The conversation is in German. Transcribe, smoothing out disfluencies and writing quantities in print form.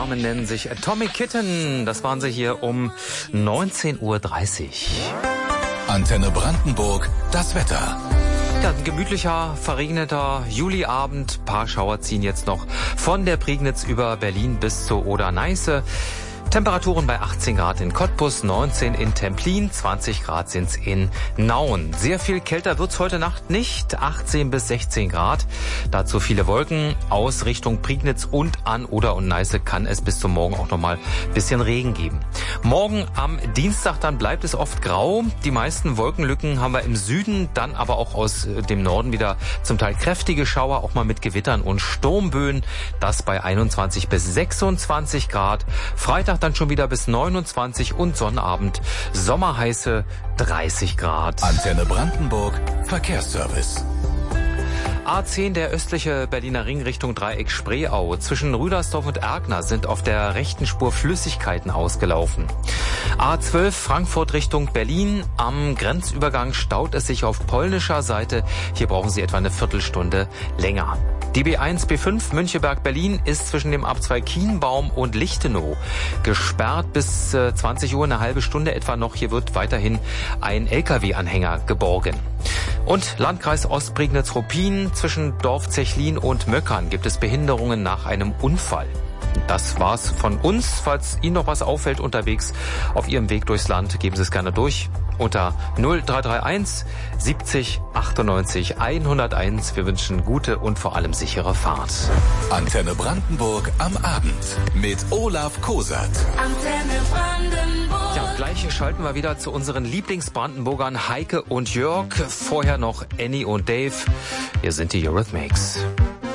Damen nennen sich Atomic Kitten. Das waren sie hier um 19:30 Uhr. Antenne Brandenburg, das Wetter. Ja, ein gemütlicher, verregneter Juliabend. Ein paar Schauer ziehen jetzt noch von der Prignitz über Berlin bis zur Oder-Neiße. Temperaturen bei 18 Grad in Cottbus, 19 in Templin, 20 Grad sind's in Nauen. Sehr viel kälter wird's heute Nacht nicht, 18 bis 16 Grad. Dazu viele Wolken. Aus Richtung Prignitz und an Oder und Neiße kann es bis zum Morgen auch nochmal ein bisschen Regen geben. Morgen am Dienstag dann bleibt es oft grau. Die meisten Wolkenlücken haben wir im Süden, dann aber auch aus dem Norden wieder zum Teil kräftige Schauer, auch mal mit Gewittern und Sturmböen. Das bei 21 bis 26 Grad. Freitag dann schon wieder bis 29 und Sonnabend sommerheiße 30 Grad. Antenne Brandenburg, Verkehrsservice. A10, der östliche Berliner Ring Richtung Dreieck Spreeau. Zwischen Rüdersdorf und Erkner sind auf der rechten Spur Flüssigkeiten ausgelaufen. A12 Frankfurt Richtung Berlin. Am Grenzübergang staut es sich auf polnischer Seite. Hier brauchen Sie etwa eine Viertelstunde länger. Die B1, B5 Müncheberg-Berlin ist zwischen dem Abzweig Kienbaum und Lichtenau gesperrt bis 20 Uhr, eine halbe Stunde etwa noch. Hier wird weiterhin ein LKW-Anhänger geborgen. Und Landkreis Ostprignitz-Ruppin zwischen Dorf Zechlin und Möckern gibt es Behinderungen nach einem Unfall. Das war's von uns. Falls Ihnen noch was auffällt unterwegs auf Ihrem Weg durchs Land, geben Sie es gerne durch unter 0331 70 98 101. Wir wünschen gute und vor allem sichere Fahrt. Antenne Brandenburg am Abend mit Olaf Kosert. Antenne Brandenburg. Ja, gleich schalten wir wieder zu unseren Lieblingsbrandenburgern Heike und Jörg. Vorher noch Annie und Dave. Hier sind die Eurythmics.